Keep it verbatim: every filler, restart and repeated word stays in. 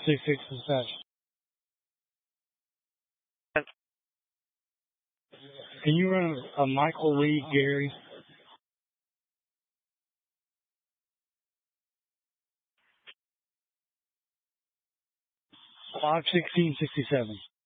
six six dispatch. Can you run a, a Michael Lee Gary? five sixteen sixty seven.